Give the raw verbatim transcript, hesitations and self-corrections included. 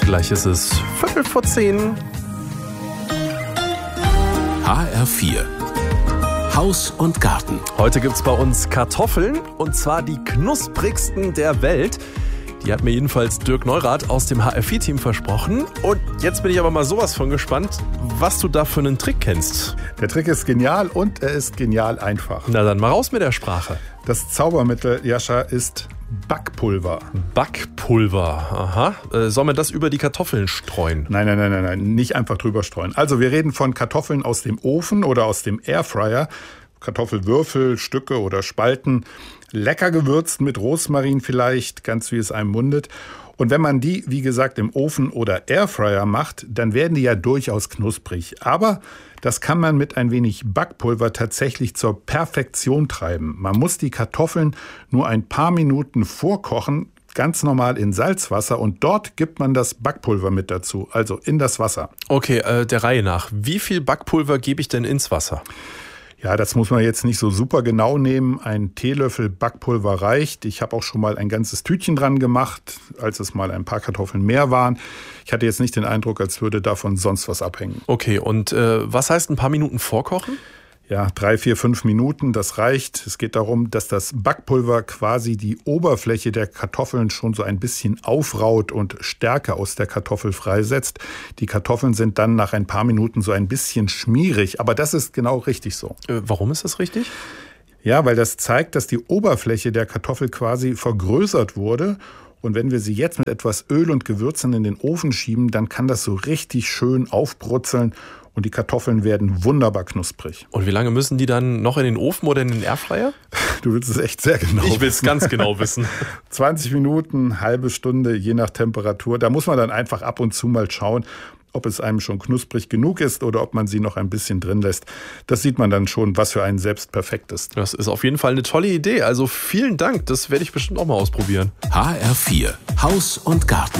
Gleich ist es Viertel vor zehn. H R vier. Haus und Garten. Heute gibt es bei uns Kartoffeln, und zwar die knusprigsten der Welt. Die hat mir jedenfalls Dirk Neurath aus dem H R vier Team versprochen. Und jetzt bin ich aber mal sowas von gespannt, was du da für einen Trick kennst. Der Trick ist genial und er ist genial einfach. Na dann mal raus mit der Sprache. Das Zaubermittel, Jascha, ist Backpulver. Backpulver, aha. Äh, soll man das über die Kartoffeln streuen? Nein, nein, nein, nein, nein, nicht einfach drüber streuen. Also wir reden von Kartoffeln aus dem Ofen oder aus dem Airfryer. Kartoffelwürfel, Stücke oder Spalten. Lecker gewürzt mit Rosmarin vielleicht, ganz wie es einem mundet. Und wenn man die, wie gesagt, im Ofen oder Airfryer macht, dann werden die ja durchaus knusprig. Aber das kann man mit ein wenig Backpulver tatsächlich zur Perfektion treiben. Man muss die Kartoffeln nur ein paar Minuten vorkochen, ganz normal in Salzwasser, und dort gibt man das Backpulver mit dazu, also in das Wasser. Okay, äh, der Reihe nach. Wie viel Backpulver gebe ich denn ins Wasser? Ja, das muss man jetzt nicht so super genau nehmen. Ein Teelöffel Backpulver reicht. Ich habe auch schon mal ein ganzes Tütchen dran gemacht, als es mal ein paar Kartoffeln mehr waren. Ich hatte jetzt nicht den Eindruck, als würde davon sonst was abhängen. Okay, und äh, was heißt ein paar Minuten vorkochen? Ja, drei, vier, fünf Minuten, das reicht. Es geht darum, dass das Backpulver quasi die Oberfläche der Kartoffeln schon so ein bisschen aufraut und Stärke aus der Kartoffel freisetzt. Die Kartoffeln sind dann nach ein paar Minuten so ein bisschen schmierig, aber das ist genau richtig so. Äh, warum ist das richtig? Ja, weil das zeigt, dass die Oberfläche der Kartoffel quasi vergrößert wurde. Und wenn wir sie jetzt mit etwas Öl und Gewürzen in den Ofen schieben, dann kann das so richtig schön aufbrutzeln. Und die Kartoffeln werden wunderbar knusprig. Und wie lange müssen die dann noch in den Ofen oder in den Airfryer? Du willst es echt sehr genau wissen. Ich will es ganz genau wissen. zwanzig Minuten, halbe Stunde, je nach Temperatur. Da muss man dann einfach ab und zu mal schauen, ob es einem schon knusprig genug ist oder ob man sie noch ein bisschen drin lässt. Das sieht man dann schon, was für einen selbst perfekt ist. Das ist auf jeden Fall eine tolle Idee. Also vielen Dank, das werde ich bestimmt auch mal ausprobieren. H R vier. Haus und Garten.